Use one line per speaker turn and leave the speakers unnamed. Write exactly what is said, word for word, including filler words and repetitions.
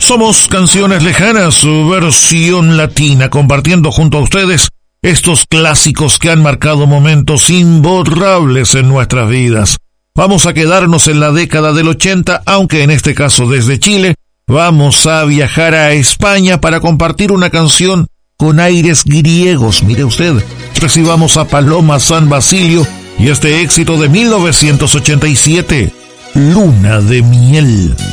Somos Canciones Lejanas, su versión latina, compartiendo junto a ustedes estos clásicos que han marcado momentos imborrables en nuestras vidas. Vamos a quedarnos en la década del ochenta, aunque en este caso desde Chile. Vamos a viajar a España para compartir una canción con aires griegos. Mire usted, recibamos a Paloma San Basilio y este éxito de mil novecientos ochenta y siete, Luna de Miel.